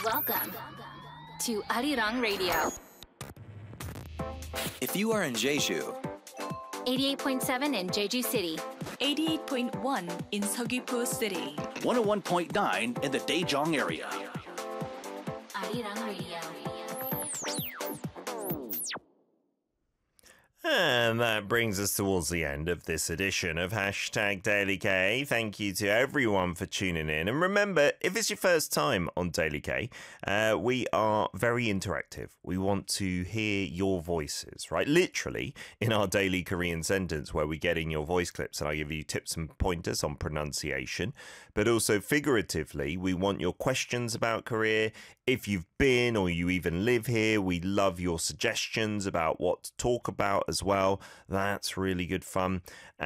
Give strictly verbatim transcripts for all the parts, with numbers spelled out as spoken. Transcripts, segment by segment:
Welcome to Arirang Radio. If you are in Jeju, eighty-eight point seven in Jeju City, eighty-eight point one in Seogwipo City, one oh one point nine in the Daejeong area. Arirang Radio. And that brings us towards the end of this edition of Hashtag Daily K. Thank you to everyone for tuning in. And remember, if it's your first time on Daily K, uh, we are very interactive. We want to hear your voices, right? Literally, in our daily Korean sentence where we get in your voice clips and I give you tips and pointers on pronunciation. But also figuratively, we want your questions about Korea. If you've been or you even live here, we love your suggestions about what to talk about as well. That's really good fun.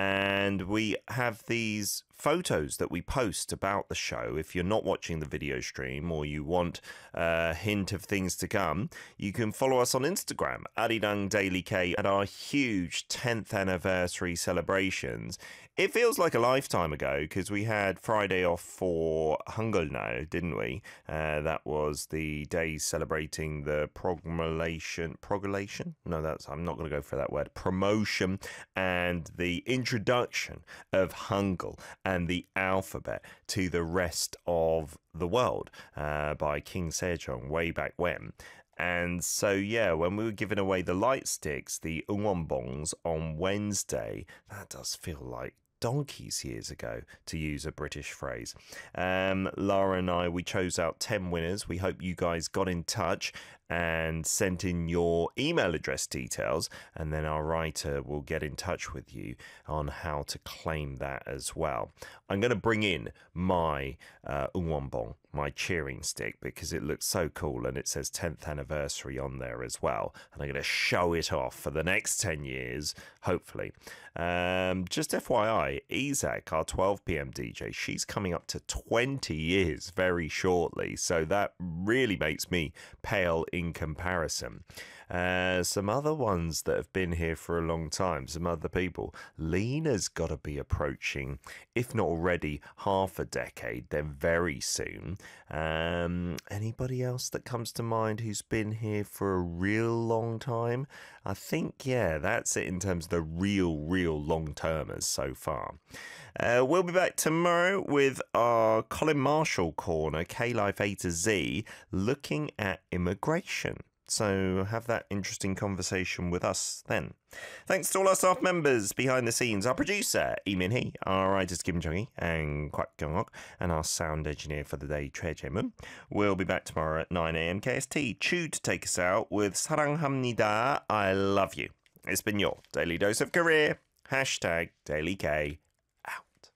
And we have these photos that we post about the show. If you're not watching the video stream or you want a hint of things to come, you can follow us on Instagram, Arirang Daily K, at our huge tenth anniversary celebrations. It feels like a lifetime ago because we had Friday off for Hangulnal, didn't we? Uh, that was the day celebrating the promulgation, promulgation? No, that's, I'm not going to go for that word. Promotion and the introduction of Hangul and the alphabet to the rest of the world uh, by King Sejong way back when. And so, yeah, when we were giving away the light sticks, the Ungwonbongs on Wednesday, that does feel like donkeys years ago, to use a British phrase. Um, Lara and I, we chose out ten winners. We hope you guys got in touch and sent in your email address details, and then our writer will get in touch with you on how to claim that as well. I'm going to bring in my uh, Ungwonbong, my cheering stick, because it looks so cool and it says tenth anniversary on there as well. And I'm going to show it off for the next ten years, hopefully. Um, just F Y I, Izak, our twelve p.m. D J, she's coming up to twenty years very shortly. So that really makes me pale in comparison. Uh, some other ones that have been here for a long time, some other people. Lena's got to be approaching, if not already, half a decade, then very soon. Um, anybody else that comes to mind who's been here for a real long time? I think, yeah, that's it in terms of the real, real long-termers so far. Uh, we'll be back tomorrow with our Colin Marshall corner, K-Life A to Z, looking at immigration. So have that interesting conversation with us then. Thanks to all our staff members behind the scenes, our producer, Lee Min-hee, our writers, Kim Jong-hee and Kwak Kyung-ok, and our sound engineer for the day, Choi Jae-moon. We'll be back tomorrow at nine a.m. K S T. Chu to take us out with 사랑합니다, I love you. It's been your Daily Dose of Korea. Hashtag Daily K.